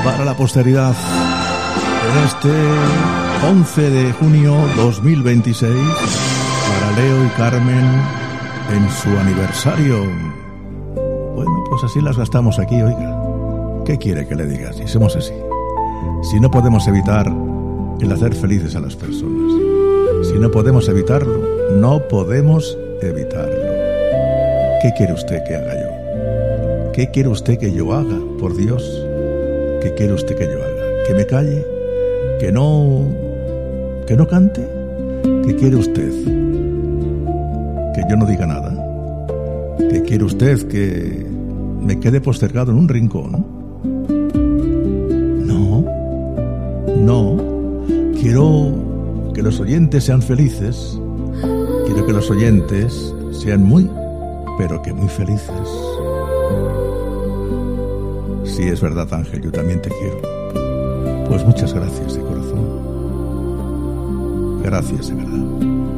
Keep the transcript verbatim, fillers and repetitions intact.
para la posteridad en este once de junio dos mil veintiséis para Leo y Carmen en su aniversario. Bueno, pues así las gastamos aquí, oiga. ¿Qué quiere que le diga si somos así? Si no podemos evitar el hacer felices a las personas, si no podemos evitarlo, no podemos evitarlo. ¿Qué quiere usted que haga yo? ¿Qué quiere usted que yo haga? Por Dios, ¿qué quiere usted que yo haga? ¿Que me calle? ¿Que no, que no cante? ¿Qué quiere usted? ¿Que yo no diga nada? ¿Qué quiere usted? ¿Que me quede postergado en un rincón? No, no. Quiero que los oyentes sean felices. Quiero que los oyentes sean muy, pero que muy felices. Sí, es verdad, Ángel, yo también te quiero. Pues muchas gracias de corazón. Gracias, de verdad.